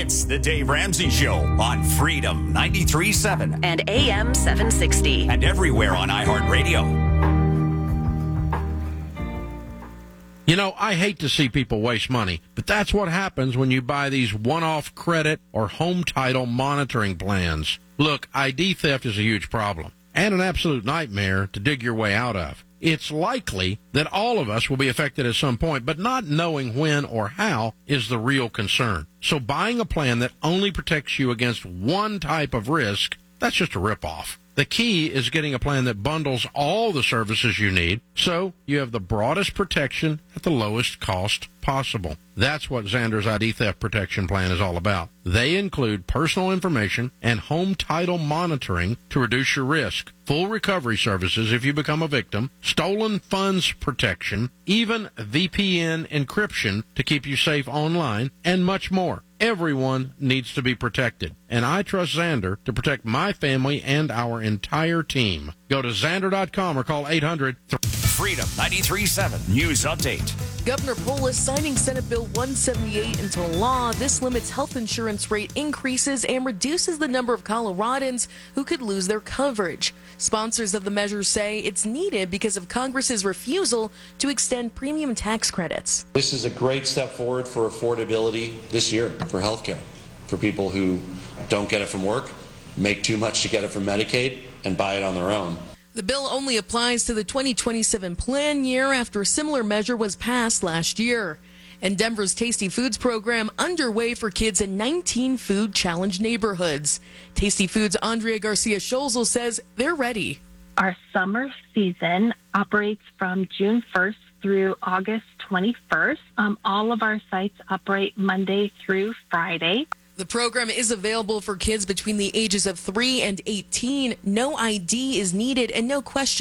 It's the Dave Ramsey Show on Freedom 93.7 and AM 760. and everywhere on iHeartRadio. You know, I hate to see people waste money, but that's what happens when you buy these one-off credit or home title monitoring plans. Look, ID theft is a huge problem and an absolute nightmare to dig your way out of. It's likely that all of us will be affected at some point, but not knowing when or how is the real concern. So buying a plan that only protects you against one type of risk, that's just a ripoff. The key is getting a plan that bundles all the services you need so you have the broadest protection at the lowest cost possible. That's what Xander's ID Theft Protection Plan is all about. They include personal information and home title monitoring to reduce your risk, full recovery services if you become a victim, stolen funds protection, even VPN encryption to keep you safe online, and much more. Everyone needs to be protected, and I trust Xander to protect my family and our entire team. Go to Xander.com or call 800. Freedom 93.7 News Update. Governor Polis signing Senate Bill 178 into law. This limits health insurance rate increases and reduces the number of Coloradans who could lose their coverage. Sponsors of the measure say it's needed because of Congress's refusal to extend premium tax credits. This is a great step forward for affordability this year for health care, for people who don't get it from work, make too much to get it from Medicaid, and buy it on their own. The bill only applies to the 2027 plan year after a similar measure was passed last year. And Denver's Tasty Foods program underway for kids in 19 food challenge neighborhoods. Tasty Foods' Andrea Garcia-Scholzel says they're ready. Our summer season operates from June 1st through August 21st. All of our sites operate Monday through Friday. The program is available for kids between the ages of 3 and 18. No ID is needed and no question